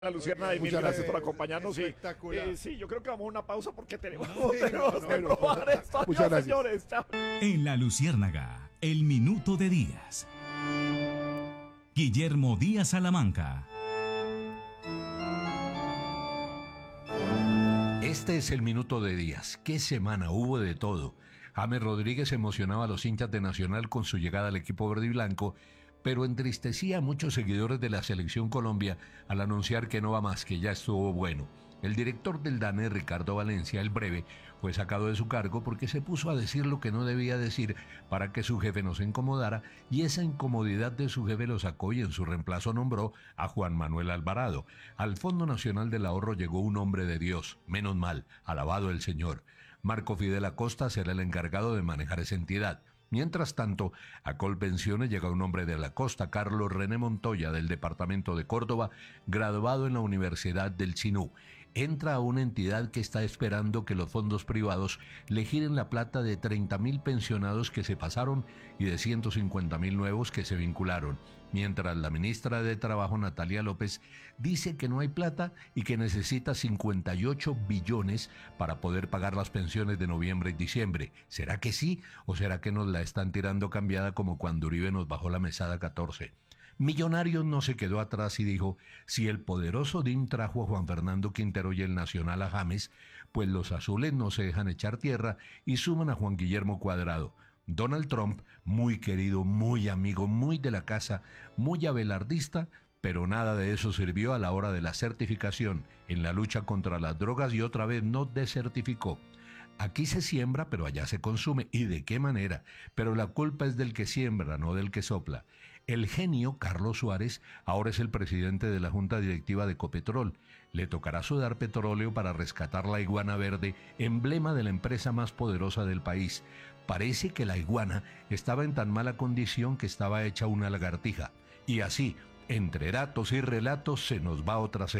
La Luciana, y mil Muchas gracias por gracias. acompañarnos. Espectacular. Sí, yo creo que vamos a una pausa porque tenemos, No, tenemos que bueno. probar esto. Muchas Adiós, gracias. señores. Chao. En La Luciérnaga, el minuto de Díaz. Guillermo Díaz Salamanca. Este es el minuto de Díaz. ¿Qué semana? Hubo de todo. James Rodríguez emocionaba a los hinchas de Nacional con su llegada al equipo verde y blanco, pero entristecía a muchos seguidores de la Selección Colombia al anunciar que no va más, que ya estuvo bueno. El director del DANE, Ricardo Valencia, el breve, fue sacado de su cargo porque se puso a decir lo que no debía decir para que su jefe no se incomodara, y esa incomodidad de su jefe lo sacó y en su reemplazo nombró a Juan Manuel Alvarado. Al Fondo Nacional del Ahorro llegó un hombre de Dios, menos mal, alabado el Señor. Marco Fidel Acosta será el encargado de manejar esa entidad. Mientras tanto, a Colpensiones llega un hombre de la costa, Carlos René Montoya, del departamento de Córdoba, graduado en la Universidad del Sinú. Entra a una entidad que está esperando que los fondos privados le giren la plata de 30.000 pensionados que se pasaron y de 150.000 nuevos que se vincularon. Mientras la ministra de Trabajo, Natalia López, dice que no hay plata y que necesita 58 billones para poder pagar las pensiones de noviembre y diciembre. ¿Será que sí o será que nos la están tirando cambiada como cuando Uribe nos bajó la mesada 14? Millonarios no se quedó atrás y dijo, si el poderoso DIN trajo a Juan Fernando Quintero y el Nacional a James, pues los azules no se dejan echar tierra y suman a Juan Guillermo Cuadrado. Donald Trump, muy querido, muy amigo, muy de la casa, muy abelardista, pero nada de eso sirvió a la hora de la certificación en la lucha contra las drogas y otra vez no desertificó. Aquí se siembra, pero allá se consume. ¿Y de qué manera? Pero la culpa es del que siembra, no del que sopla. El genio, Carlos Suárez, ahora es el presidente de la Junta Directiva de Ecopetrol. Le tocará sudar petróleo para rescatar la iguana verde, emblema de la empresa más poderosa del país. Parece que la iguana estaba en tan mala condición que estaba hecha una lagartija. Y así, entre datos y relatos, se nos va otra semana.